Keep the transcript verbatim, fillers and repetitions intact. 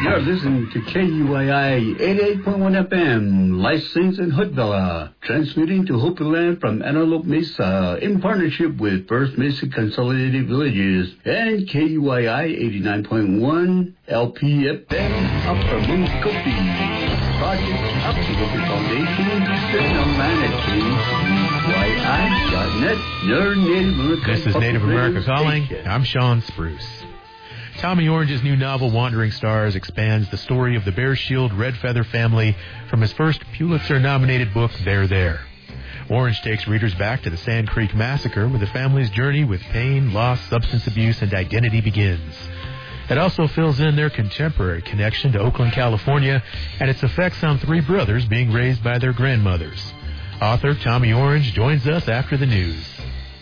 You're listening to K U I I eighty-eight point one F M, licensed in Hoodville, transmitting to Hopi Land from Antelope Mesa in partnership with First Mesa Consolidated Villages and K U I I eighty-nine point one L P F M, Upper Mooscoopy. Project Up to Hopi Foundation, sitting online at K U I I dot net. Your Native American. This is Native America Calling. I'm Sean Spruce. Tommy Orange's new novel, Wandering Stars, expands the story of the Bear Shield Red Feather family from his first Pulitzer-nominated book, They're There. Orange takes readers back to the Sand Creek Massacre, where the family's journey with pain, loss, substance abuse, and identity begins. It also fills in their contemporary connection to Oakland, California, and its effects on three brothers being raised by their grandmothers. Author Tommy Orange joins us after the news.